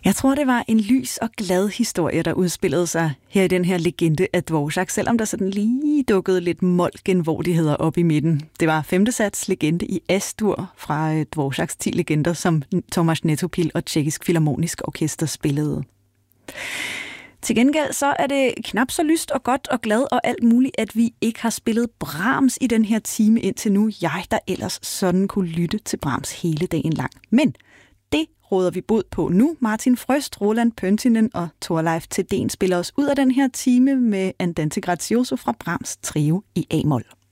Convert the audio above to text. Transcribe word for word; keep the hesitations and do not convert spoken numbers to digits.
Jeg tror, det var en lys og glad historie, der udspillede sig her i den her legende af Dvorak, selvom der sådan lige dukkede lidt målgenvordigheder op i midten. Det var femte sats legende i As-dur fra Dvoraks ti legender, som Tomáš Netopil og Tjekkisk Filharmonisk Orkester spillede. Til gengæld så er det knap så lyst og godt og glad og alt muligt, at vi ikke har spillet Brahms i den her time indtil nu. Jeg, der ellers sådan kunne lytte til Brahms hele dagen lang. Men det råder vi bod på nu. Martin Frøst, Roland Pöntinen og Thorleif Thedéen spiller os ud af den her time med Andante Grazioso fra Brahms trio i A-mol.